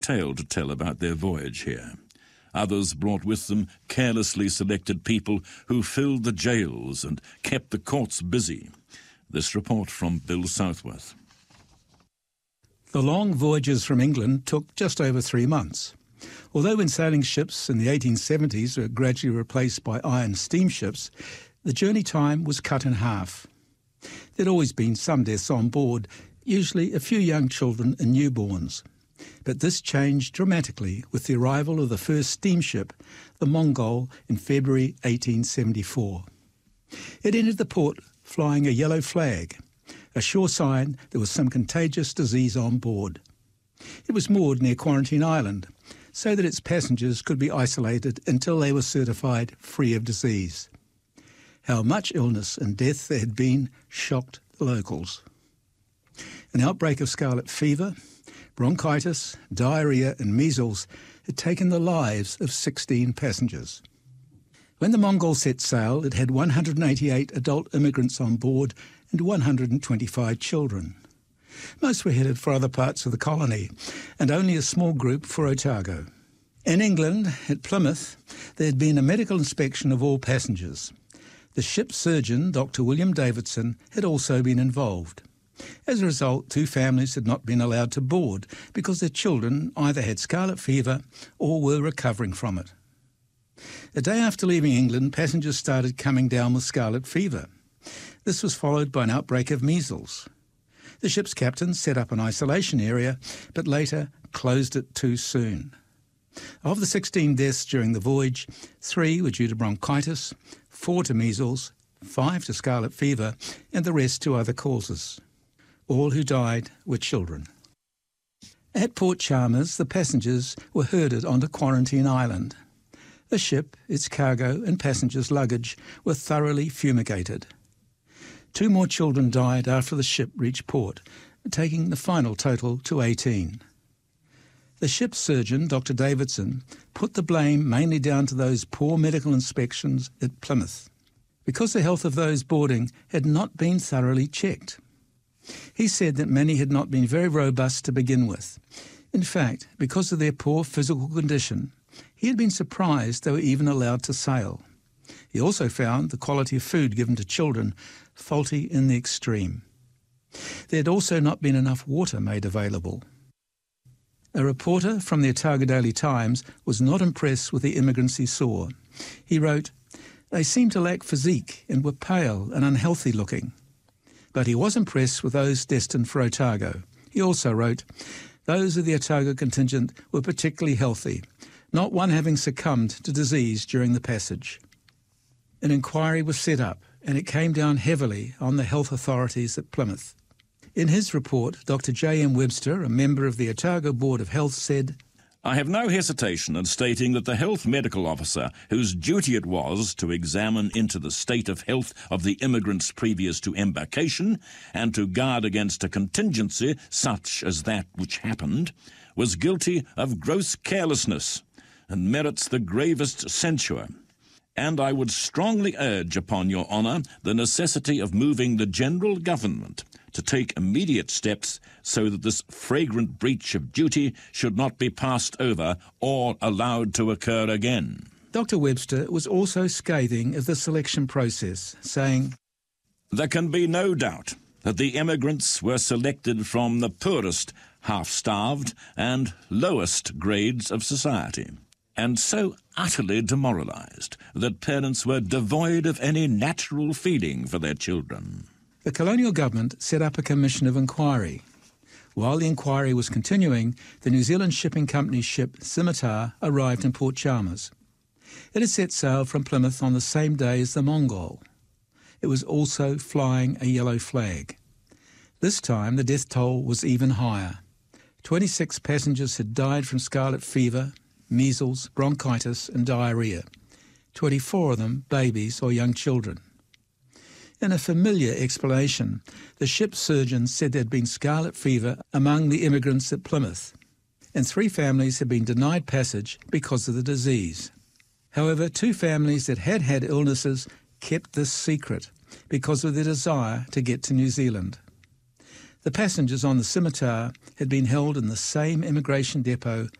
tale to tell about their voyage here. Others brought with them carelessly selected people who filled the jails and kept the courts busy. This report from Bill Southworth. The long voyages from England took just over 3 months. Although when sailing ships in the 1870s were gradually replaced by iron steamships, the journey time was cut in half. There'd always been some deaths on board, usually a few young children and newborns. But this changed dramatically with the arrival of the first steamship, the Mongol, in February 1874. It entered the port flying a yellow flag, a sure sign there was some contagious disease on board. It was moored near Quarantine Island, so that its passengers could be isolated until they were certified free of disease. How much illness and death there had been shocked the locals. An outbreak of scarlet fever, bronchitis, diarrhoea and measles had taken the lives of 16 passengers. When the Mongol set sail, it had 188 adult immigrants on board and 125 children. Most were headed for other parts of the colony, and only a small group for Otago. In England, at Plymouth, there had been a medical inspection of all passengers. The ship's surgeon, Dr. William Davidson, had also been involved. As a result, 2 families had not been allowed to board because their children either had scarlet fever or were recovering from it. A day after leaving England, passengers started coming down with scarlet fever. This was followed by an outbreak of measles. The ship's captain set up an isolation area, but later closed it too soon. Of the 16 deaths during the voyage, 3 were due to bronchitis, 4 to measles, 5 to scarlet fever, and the rest to other causes. All who died were children. At Port Chalmers, the passengers were herded onto Quarantine Island. The ship, its cargo and passengers' luggage were thoroughly fumigated. 2 more children died after the ship reached port, taking the final total to 18. The ship's surgeon, Dr. Davidson, put the blame mainly down to those poor medical inspections at Plymouth, because the health of those boarding had not been thoroughly checked. He said that many had not been very robust to begin with. In fact, because of their poor physical condition, he had been surprised they were even allowed to sail. He also found the quality of food given to children faulty in the extreme. There had also not been enough water made available. A reporter from the Otago Daily Times was not impressed with the immigrants he saw. He wrote, "They seemed to lack physique and were pale and unhealthy looking." But he was impressed with those destined for Otago. He also wrote, "Those of the Otago contingent were particularly healthy, not one having succumbed to disease during the passage." An inquiry was set up, and it came down heavily on the health authorities at Plymouth. In his report, Dr. J.M. Webster, a member of the Otago Board of Health, said, "I have no hesitation in stating that the health medical officer, whose duty it was to examine into the state of health of the immigrants previous to embarkation and to guard against a contingency such as that which happened, was guilty of gross carelessness and merits the gravest censure. And I would strongly urge upon your honour the necessity of moving the general government to take immediate steps so that this flagrant breach of duty should not be passed over or allowed to occur again." Dr. Webster was also scathing of the selection process, saying, "There can be no doubt that the emigrants were selected from the poorest, half-starved and lowest grades of society, and so utterly demoralised that parents were devoid of any natural feeling for their children." The colonial government set up a commission of inquiry. While the inquiry was continuing, the New Zealand Shipping Company's ship Scimitar arrived in Port Chalmers. It had set sail from Plymouth on the same day as the Mongol. It was also flying a yellow flag. This time the death toll was even higher. 26 passengers had died from scarlet fever, measles, bronchitis and diarrhoea. 24 of them babies or young children. In a familiar explanation, the ship's surgeon said there had been scarlet fever among the immigrants at Plymouth, and 3 families had been denied passage because of the disease. However, 2 families that had had illnesses kept this secret because of their desire to get to New Zealand. The passengers on the Scimitar had been held in the same immigration depot